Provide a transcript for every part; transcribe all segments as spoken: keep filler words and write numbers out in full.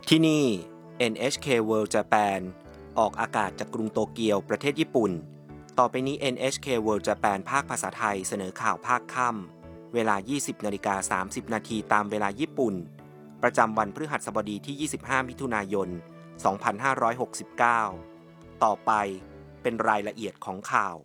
ที่นี่ เอ็น เอช เค World Japan ออกอากาศจากกรุงโตเกียวประเทศญี่ปุ่นต่อไปนี้ เอ็น เอช เค World Japan ภาคภาษาไทยเสนอข่าวภาคค่ำเวลา ยี่สิบนาฬิกาสามสิบนาทีตามเวลาญี่ปุ่นประจำวันพฤหัสบดีที่ ยี่สิบห้ามิถุนายน สองพันห้าร้อยหกสิบเก้า ต่อไปเป็นรายละเอียดของข่าว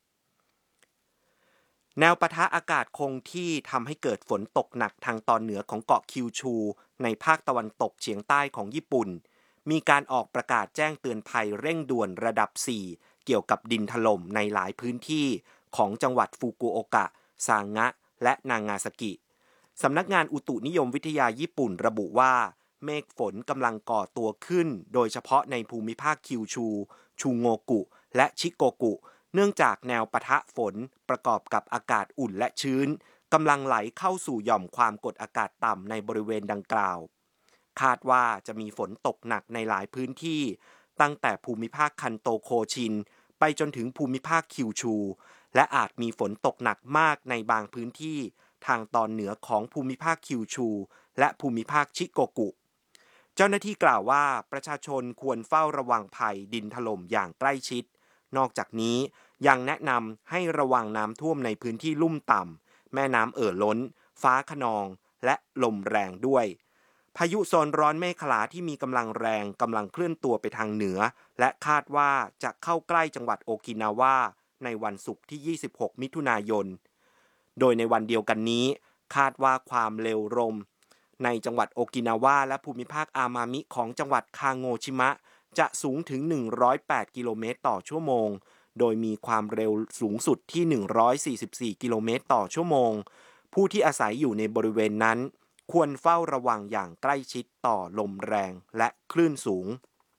แนวปะทะอากาศคงที่ทำให้เกิดฝนตกหนักทางตอนเหนือของเกาะคิวชูในภาคตะวันตกเฉียงใต้ของญี่ปุ่นมีการออกประกาศแจ้งเตือนภัยเร่งด่วนระดับสี่เกี่ยวกับดินถล่มในหลายพื้นที่ของจังหวัดฟุกุโอกะซางะและนางาซากิสำนักงานอุตุนิยมวิทยาญี่ปุ่นระบุว่าเมฆฝนกำลังก่อตัวขึ้นโดยเฉพาะในภูมิภาคคิวชูชูโงกุและชิโกกุเนื่องจากแนวปะทะฝนประกอบกับอากาศอุ่นและชื้นกำลังไหลเข้าสู่หย่อมความกดอากาศต่ำในบริเวณดังกล่าวคาดว่าจะมีฝนตกหนักในหลายพื้นที่ตั้งแต่ภูมิภาคคันโตโคชินไปจนถึงภูมิภาคคิวชูและอาจมีฝนตกหนักมากในบางพื้นที่ทางตอนเหนือของภูมิภาคคิวชูและภูมิภาคชิโกกุเจ้าหน้าที่กล่าวว่าประชาชนควรเฝ้าระวังภัยดินถล่มอย่างใกล้ชิดนอกจากนี้ยังแนะนำให้ระวังน้ำท่วมในพื้นที่ลุ่มต่ำแม่น้ำเอ่อล้นฟ้าคะนองและลมแรงด้วยพายุโซนร้อนเมฆขลาที่มีกำลังแรงกำลังเคลื่อนตัวไปทางเหนือและคาดว่าจะเข้าใกล้จังหวัดโอกินาวาในวันศุกร์ที่ยี่สิบหกมิถุนายนโดยในวันเดียวกันนี้คาดว่าความเร็วลมในจังหวัดโอกินาวาและภูมิภาคอามามิของจังหวัดคาโงชิมะจะสูงถึงหนึ่งร้อยแปดกิโลเมตรต่อชั่วโมงโดยมีความเร็วสูงสุดที่หนึ่งร้อยสี่สิบสี่กิโลเมตรต่อชั่วโมงผู้ที่อาศัยอยู่ในบริเวณนั้นควรเฝ้าระวังอย่างใกล้ชิดต่อลมแรงและคลื่นสูง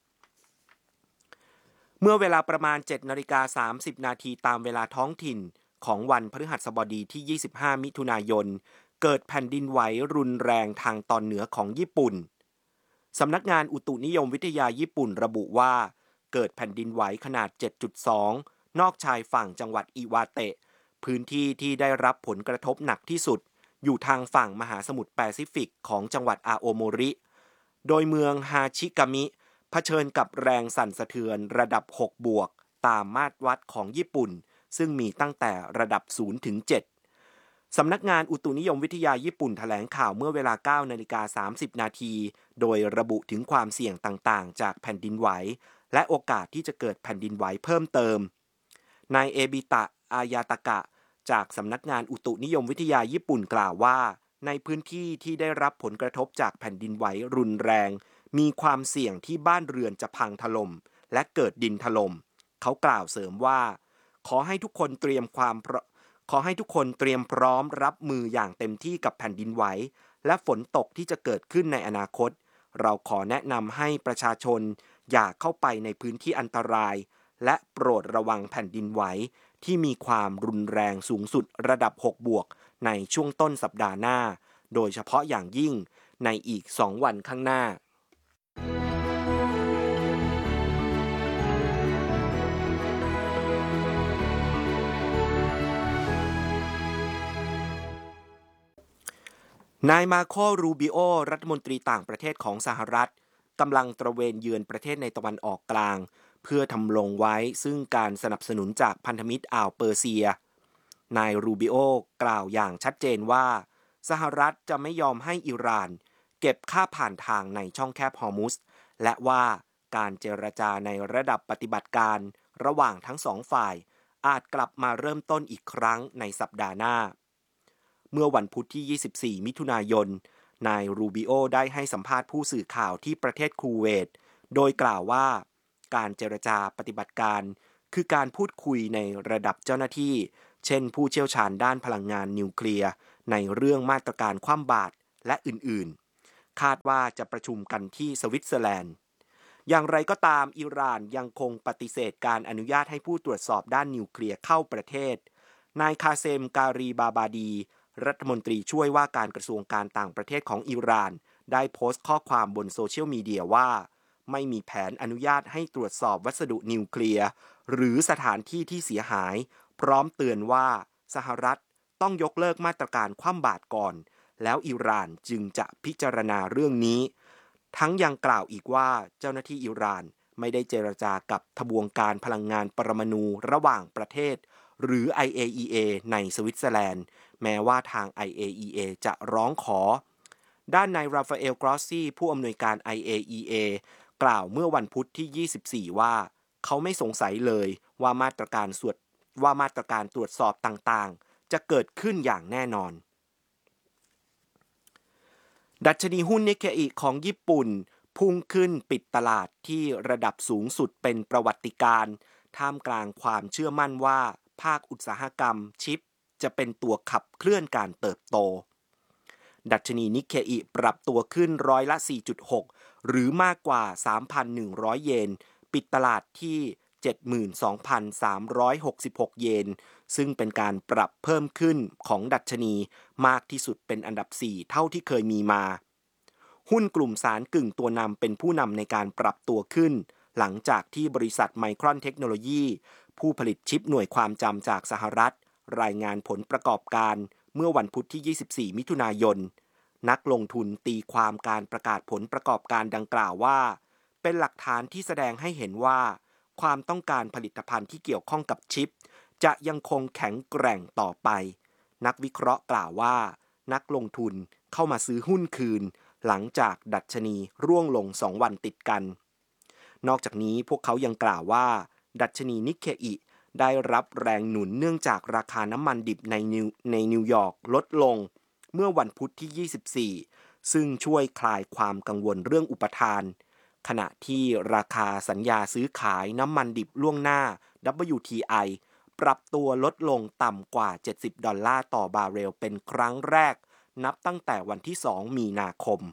เมื่อเวลาประมาณ เจ็ดนาฬิกาสามสิบนาทีตามเวลาท้องถิ่นของวันพฤหัสบดีที่ยี่สิบห้ามิถุนายนเกิดแผ่นดินไหวรุนแรงทางตอนเหนือของญี่ปุ่นสำนักงานอุตุนิยมวิทยาญี่ปุ่นระบุว่าเกิดแผ่นดินไหวขนาด เจ็ดจุดสอง นอกชายฝั่งจังหวัดอิวาเตะพื้นที่ที่ได้รับผลกระทบหนักที่สุดอยู่ทางฝั่งมหาสมุทรแปซิฟิกของจังหวัดอาโอโมริโดยเมืองฮาชิกามิเผชิญกับแรงสั่นสะเทือนระดับหกบวกตามมาตรวัดของญี่ปุ่นซึ่งมีตั้งแต่ระดับศูนย์ถึงเจ็ดสำนักงานอุตุนิยมวิทยาญี่ปุ่นแถลงข่าวเมื่อเวลา เก้านาฬิกาสามสิบนาทีโดยระบุถึงความเสี่ยงต่างๆจากแผ่นดินไหวและโอกาสที่จะเกิดแผ่นดินไหวเพิ่มเติมนายเอบิตะอายาตะกะจากสำนักงานอุตุนิยมวิทยาญี่ปุ่นกล่าวว่าในพื้นที่ที่ได้รับผลกระทบจากแผ่นดินไหวรุนแรงมีความเสี่ยงที่บ้านเรือนจะพังถล่มและเกิดดินถล่มเขากล่าวเสริมว่าขอให้ทุกคนเตรียมความขอให้ทุกคนเตรียมพร้อมรับมืออย่างเต็มที่กับแผ่นดินไหวและฝนตกที่จะเกิดขึ้นในอนาคตเราขอแนะนำให้ประชาชนอย่าเข้าไปในพื้นที่อันตรายและโปรดระวังแผ่นดินไหวที่มีความรุนแรงสูงสุดระดับหกบวกในช่วงต้นสัปดาห์หน้าโดยเฉพาะอย่างยิ่งในอีกสองวันข้างหน้านายมาโครูบิโอรัฐมนตรีต่างประเทศของสหรัฐกำลังตระเวนเยือนประเทศในตะวันออกกลางเพื่อทำลงไว้ซึ่งการสนับสนุนจากพันธมิตรอ่าวเปอร์เซียนายรูบิโอกล่าวอย่างชัดเจนว่าสหรัฐจะไม่ยอมให้อิหร่านเก็บค่าผ่านทางในช่องแคบฮอร์มุซและว่าการเจรจาในระดับปฏิบัติการระหว่างทั้งสองฝ่ายอาจกลับมาเริ่มต้นอีกครั้งในสัปดาห์หน้าเมื่อวันพุธที่ยี่สิบสี่มิถุนายนนายรูบิโอได้ให้สัมภาษณ์ผู้สื่อข่าวที่ประเทศคูเวตโดยกล่าวว่าการเจรจาปฏิบัติการคือการพูดคุยในระดับเจ้าหน้าที่เช่นผู้เชี่ยวชาญด้านพลังงานนิวเคลียร์ในเรื่องมาตรการคว่ำบาตรและอื่นๆคาดว่าจะประชุมกันที่สวิตเซอร์แลนด์อย่างไรก็ตามอิหร่านยังคงปฏิเสธการอนุญาตให้ผู้ตรวจสอบด้านนิวเคลียร์เข้าประเทศนายคาเซมการีบาบาดีรัฐมนตรีช่วยว่าการกระทรวงการต่างประเทศของอิหร่านได้โพสต์ข้อความบนโซเชียลมีเดียว่าไม่มีแผนอนุญาตให้ตรวจสอบวัสดุนิวเคลียร์หรือสถานที่ที่เสียหายพร้อมเตือนว่าสหรัฐต้องยกเลิกมาตรการคว่ำบาตรก่อนแล้วอิหร่านจึงจะพิจารณาเรื่องนี้ทั้งยังกล่าวอีกว่าเจ้าหน้าที่อิหร่านไม่ได้เจรจากับทบวงการพลังงานปรมาณูระหว่างประเทศหรือ ไอ เอ อี เอ ในสวิตเซอร์แลนด์แม้ว่าทาง ไอ เอ อี เอ จะร้องขอด้านนายราฟาเอลกรอสซี่ผู้อำนวยการ ไอ เอ อี เอ กล่าวเมื่อวันพุธที่ยี่สิบสี่ว่าเขาไม่สงสัยเลยว่ามาตรการสวดว่ามาตรการตรวจสอบต่างๆจะเกิดขึ้นอย่างแน่นอนดัชนีหุ้นนิเคอิของญี่ปุ่นพุ่งขึ้นปิดตลาดที่ระดับสูงสุดเป็นประวัติการณ์ท่ามกลางความเชื่อมั่นว่าภาคอุตสาหกรรมชิปจะเป็นตัวขับเคลื่อนการเติบโตดัชนีนิเคอิปรับตัวขึ้นร้อยละ สี่จุดหก หรือมากกว่า สามพันหนึ่งร้อย เยนปิดตลาดที่ เจ็ดหมื่นสองพันสามร้อยหกสิบหก เยนซึ่งเป็นการปรับเพิ่มขึ้นของดัชนีมากที่สุดเป็นอันดับ สี่ เท่าที่เคยมีมาหุ้นกลุ่มสารกึ่งตัวนำเป็นผู้นำในการปรับตัวขึ้นหลังจากที่บริษัทไมครอนเทคโนโลยีผู้ผลิตชิปหน่วยความจำจากสหรัฐรายงานผลประกอบการเมื่อวันพุธที่ยี่สิบสี่มิถุนายนนักลงทุนตีความการประกาศผลประกอบการดังกล่าวว่าเป็นหลักฐานที่แสดงให้เห็นว่าความต้องการผลิตภัณฑ์ที่เกี่ยวข้องกับชิปจะยังคงแข็งแกร่งต่อไปนักวิเคราะห์กล่าวว่านักลงทุนเข้ามาซื้อหุ้นคืนหลังจากดัชนีร่วงลงสองวันติดกันนอกจากนี้พวกเขายังกล่าวว่าดัชนีนิเคอิได้รับแรงหนุนเนื่องจากราคาน้ำมันดิบในนิวในนิวยอร์กลดลงเมื่อวันพุธที่ยี่สิบสี่ซึ่งช่วยคลายความกังวลเรื่องอุปทานขณะที่ราคาสัญญาซื้อขายน้ำมันดิบล่วงหน้า ดับเบิลยู ที ไอ ปรับตัวลดลงต่ำกว่าเจ็ดสิบดอลลาร์ต่อบาร์เรลเป็นครั้งแรกนับตั้งแต่วันที่สองมีนาคม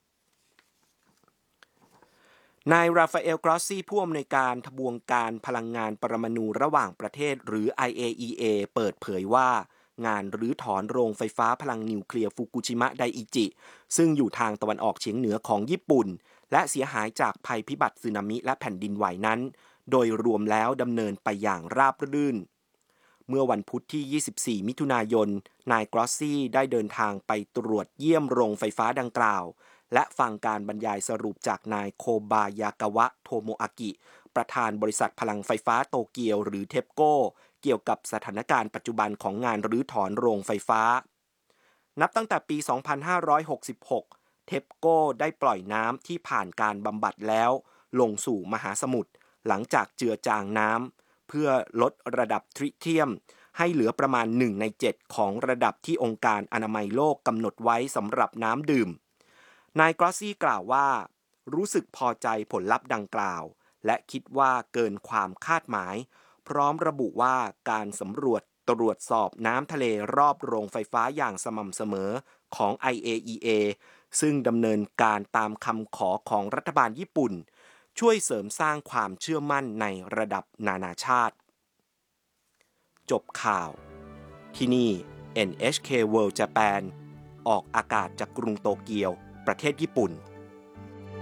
นายราฟาเอลกรอสซี่ผู้อำนวยการทบวงการพลังงานปรมาณูระหว่างประเทศหรือ ไอ เอ อี เอ เปิดเผยว่างานรื้อถอนโรงไฟฟ้าพลังนิวเคลียร์ฟุกุชิมะไดอิจิซึ่งอยู่ทางตะวันออกเฉียงเหนือของญี่ปุ่นและเสียหายจากภัยพิบัติสึนามิและแผ่นดินไหวนั้นโดยรวมแล้วดำเนินไปอย่างราบรื่นเมื่อวันพุธที่ยี่สิบสี่มิถุนายนนายกรอสซี่ได้เดินทางไปตรวจเยี่ยมโรงไฟฟ้าดังกล่าวและฟังการบรรยายสรุปจากนายโคบายากาวะโทโมอากิประธานบริษัทพลังไฟฟ้าโตเกียวหรือเทปโก้เกี่ยวกับสถานการณ์ปัจจุบันของงานรื้อถอนโรงไฟฟ้านับตั้งแต่ปี สองพันห้าร้อยหกสิบหก เทปโก้ได้ปล่อยน้ำที่ผ่านการบำบัดแล้วลงสู่มหาสมุทรหลังจากเจือจางน้ำเพื่อลดระดับทริเทียมให้เหลือประมาณหนึ่งในเจ็ดของระดับที่องค์การอนามัยโลกกำหนดไว้สำหรับน้ำดื่มนายกรอสซี่กล่าวว่ารู้สึกพอใจผลลัพธ์ดังกล่าวและคิดว่าเกินความคาดหมายพร้อมระบุว่าการสำรวจตรวจสอบน้ำทะเลรอบโรงไฟฟ้าอย่างสม่ำเสมอของ ไอ เอ อี เอ ซึ่งดำเนินการตามคำขอของรัฐบาลญี่ปุ่นช่วยเสริมสร้างความเชื่อมั่นในระดับนานาชาติจบข่าวที่นี่ เอ็น เอช เค World Japan ออกอากาศจากกรุงโตเกียวประเทศญี่ปุ่น